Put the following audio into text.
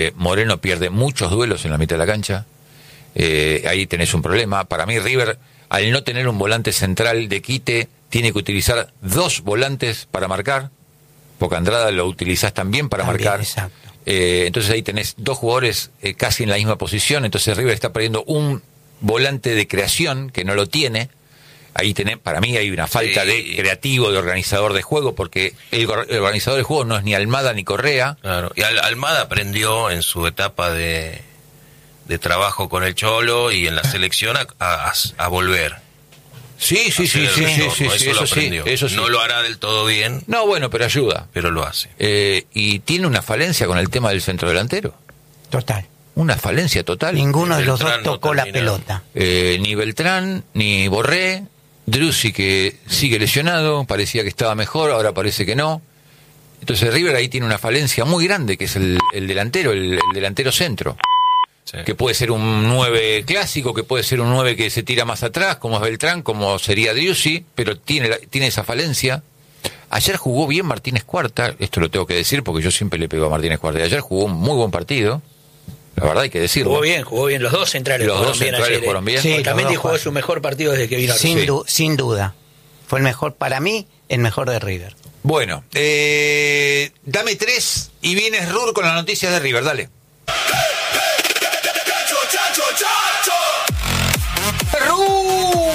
Moreno pierde muchos duelos en la mitad de la cancha. Ahí tenés un problema. Para mí River, al no tener un volante central de quite, tiene que utilizar 2 volantes para marcar, porque Andrada lo utilizás también para marcar. Exacto. Entonces ahí tenés 2 jugadores casi en la misma posición. Entonces River está perdiendo un volante de creación que no lo tiene. Ahí para mí hay una falta de creativo, de organizador de juego, porque el organizador de juego no es ni Almada ni Correa. Claro. Y Almada aprendió en su etapa de trabajo con el Cholo y en la selección a volver. Sí, eso sí. No lo hará del todo bien. No, bueno, pero ayuda. Pero lo hace. Y tiene una falencia con el tema del centro delantero. Total. Una falencia total. Ninguno de los dos tocó la pelota. Ni Beltrán, ni Borré. Driussi, que sigue lesionado, parecía que estaba mejor, ahora parece que no. Entonces River ahí tiene una falencia muy grande, que es el delantero, el delantero centro. Sí. Que puede ser un 9 clásico, que puede ser un 9 que se tira más atrás, como es Beltrán, como sería Driussi, pero tiene esa falencia. Ayer jugó bien Martínez Cuarta, esto lo tengo que decir porque yo siempre le pego a Martínez Cuarta, y ayer jugó un muy buen partido. La verdad hay que decirlo. Jugó bien, los dos centrales fueron bien. Sí, Otamendi jugó su mejor partido desde que vino. Sin duda. Fue el mejor, para mí, el mejor de River. Bueno, dame 3 y vienes Rur con las noticias de River, dale.